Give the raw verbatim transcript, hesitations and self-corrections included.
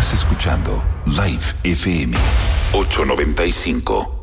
Estás escuchando Live F M ochocientos noventa y cinco.